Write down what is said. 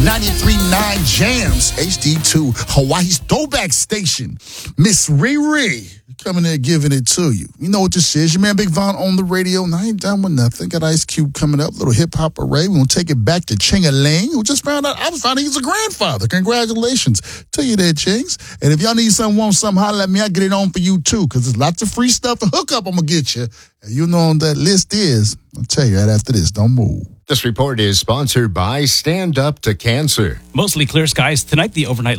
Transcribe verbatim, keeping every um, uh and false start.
ninety-three point nine Jams, H D two, Hawaii's throwback station. Miss Riri coming there giving it to you. You know what this is. Your man Big Von on the radio, and I ain't done with nothing. Got Ice Cube coming up, little hip-hop array. We're going to take it back to Ching-a-ling, who just found out I was finding he's a grandfather. Congratulations to you there, Chings. And if y'all need something, want something, holler at me. I'll get it on for you, too, because there's lots of free stuff to hook up I'm going to get you. And you know on that list is, I'll tell you right after this. Don't move. This report is sponsored by Stand Up to Cancer. Mostly clear skies tonight. The overnight